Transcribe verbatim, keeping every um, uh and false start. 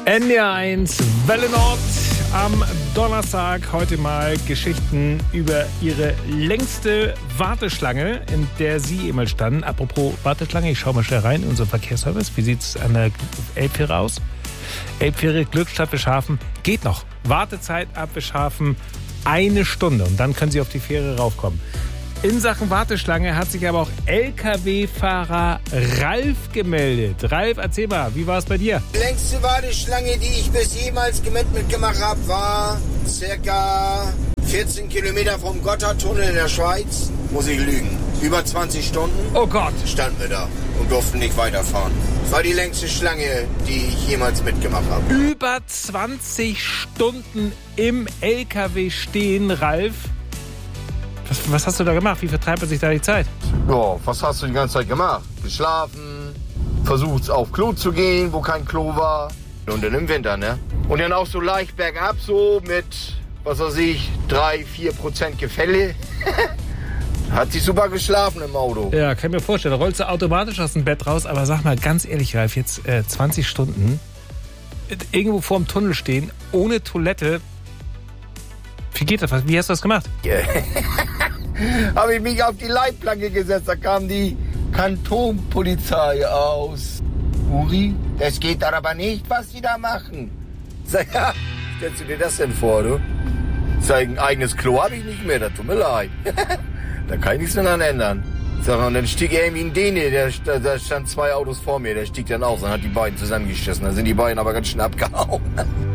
N D R eins Welle Nord am Donnerstag. Heute mal Geschichten über ihre längste Warteschlange, in der Sie immer standen. Apropos Warteschlange, ich schaue mal schnell rein in unseren Verkehrsservice. Wie sieht es an der Elbfähre aus? Elbfähre Glückstadt Wischhafen geht noch. Wartezeit ab Wischhafen eine Stunde und dann können Sie auf die Fähre raufkommen. In Sachen Warteschlange hat sich aber auch L K W-Fahrer Ralf gemeldet. Ralf, erzähl mal, wie war es bei dir? Die längste Warteschlange, die ich bis jemals mitgemacht habe, war circa vierzehn Kilometer vom Gotthardtunnel in der Schweiz. Muss ich lügen. Über zwanzig Stunden. Oh Gott. Standen wir da und durften nicht weiterfahren. Das war die längste Schlange, die ich jemals mitgemacht habe. Über zwanzig Stunden im L K W stehen, Ralf. Was, was hast du da gemacht? Wie vertreibt man sich da die Zeit? Ja, was hast du die ganze Zeit gemacht? Geschlafen, versucht auf Klo zu gehen, wo kein Klo war. Und dann im Winter, ne? Und dann auch so leicht bergab, so mit, was weiß ich, drei, vier Prozent Gefälle. Hat sich super geschlafen im Auto. Ja, kann ich mir vorstellen. Da rollst du automatisch aus dem Bett raus. Aber sag mal ganz ehrlich, Ralf, jetzt äh, zwanzig Stunden irgendwo vorm Tunnel stehen, ohne Toilette. Wie geht das? Wie hast du das gemacht? Yeah. Habe ich mich auf die Leitplanke gesetzt, da kam die Kantonpolizei aus. Uri, das geht doch aber nicht, was die da machen. Sag, ja, stellst du dir das denn vor, du? Sag, ein eigenes Klo habe ich nicht mehr, das tut mir leid. Da kann ich nichts mehr dran ändern. Sag, und dann stieg irgendwie ein Däne, der, da stand zwei Autos vor mir, der stieg dann aus und hat die beiden zusammengeschissen. Da sind die beiden aber ganz schön abgehauen.